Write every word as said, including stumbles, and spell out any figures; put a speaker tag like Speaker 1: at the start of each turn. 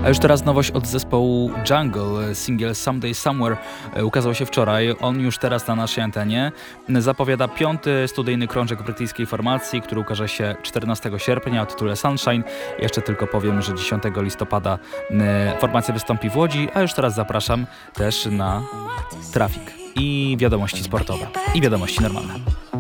Speaker 1: A już teraz nowość od zespołu Jungle. Singiel Someday Somewhere ukazał się wczoraj. On już teraz na naszej antenie zapowiada piąty studyjny krążek brytyjskiej formacji, który ukaże się czternastego sierpnia o tytule Sunshine. Jeszcze tylko powiem, że dziesiątego listopada formacja wystąpi w Łodzi, a już teraz zapraszam też na Trafik i wiadomości sportowe i wiadomości normalne.